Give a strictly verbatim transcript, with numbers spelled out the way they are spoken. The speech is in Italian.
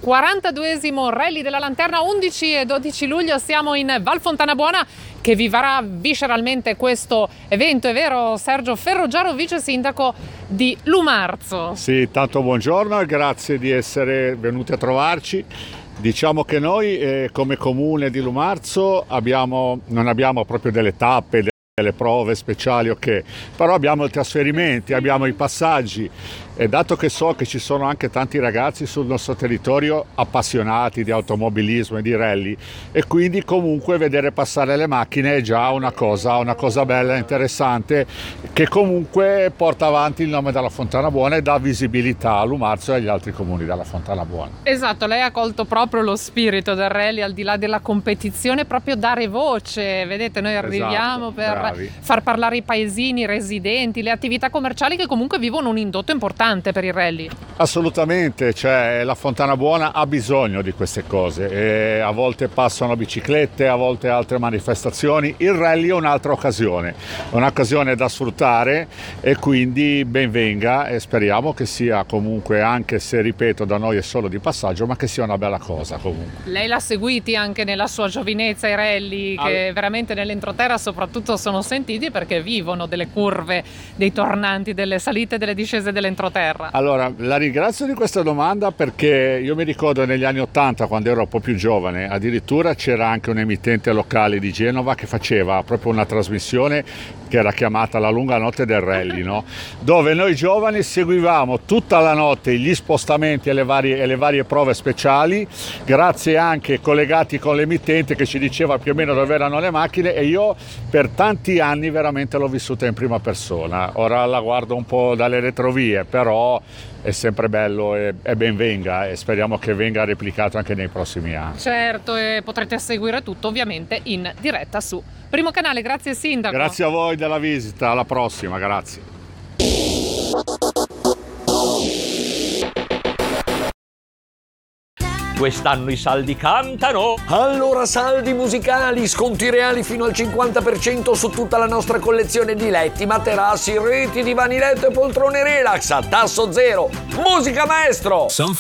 quarantaduesimo Rally della Lanterna. Undici e dodici luglio siamo in Val Fontana Buona, che vivrà visceralmente questo evento. È vero, Sergio Ferroggiaro, vice sindaco di Lumarzo? Sì, tanto buongiorno e grazie di essere venuti a trovarci. Diciamo che noi eh, come comune di Lumarzo abbiamo, non abbiamo proprio delle tappe, delle prove speciali, ok, però abbiamo i trasferimenti, abbiamo i passaggi, e dato che so che ci sono anche tanti ragazzi sul nostro territorio appassionati di automobilismo e di rally, e quindi comunque vedere passare le macchine è già una cosa, una cosa bella e interessante, che comunque porta avanti il nome della Fontana Buona e dà visibilità a Lumarzo e agli altri comuni della Fontana Buona. Esatto, lei ha colto proprio lo spirito del rally, al di là della competizione, proprio dare voce. Vedete, noi arriviamo, esatto, per bravi. far parlare i paesini, i residenti, le attività commerciali che comunque vivono un indotto importante per il rally. Assolutamente, cioè la Fontana Buona ha bisogno di queste cose, e a volte passano biciclette, a volte altre manifestazioni. Il rally è un'altra occasione, un'occasione da sfruttare, e quindi ben venga, e speriamo che sia comunque, anche se ripeto da noi è solo di passaggio, ma che sia una bella cosa comunque. Lei l'ha seguiti anche nella sua giovinezza i rally, che All... veramente nell'entroterra soprattutto sono sentiti, perché vivono delle curve, dei tornanti, delle salite, delle discese dell'entroterra. Allora, la ringrazio di questa domanda, perché io mi ricordo negli anni ottanta, quando ero un po' più giovane, addirittura c'era anche un emittente locale di Genova che faceva proprio una trasmissione che era chiamata La lunga notte del rally, no? Dove noi giovani seguivamo tutta la notte gli spostamenti e le varie, e le varie prove speciali, grazie anche collegati con l'emittente che ci diceva più o meno dove erano le macchine, e io per tanti anni veramente l'ho vissuta in prima persona. Ora la guardo un po' dalle retrovie, però è sempre bello, e, e ben venga, e speriamo che venga replicato anche nei prossimi anni. Certo, e potrete seguire tutto ovviamente in diretta su Primo Canale. Grazie sindaco. Grazie a voi della visita, alla prossima, grazie. Quest'anno i saldi cantano! Allora saldi musicali, sconti reali fino al cinquanta per cento su tutta la nostra collezione di letti, materassi, reti, divani letto e poltrone relax a tasso zero. Musica maestro!